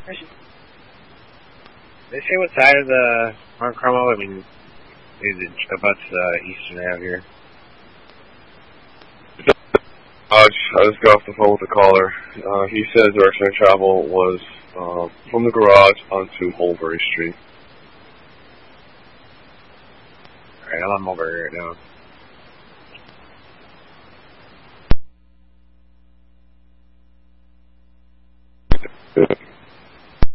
They say what side of the Mount Carmel? I mean, is it about Eastern Ave here? I just got off the phone with the caller. He said direction of travel was from the garage onto Mulberry Street. Alright, I'm on Mulberry right now.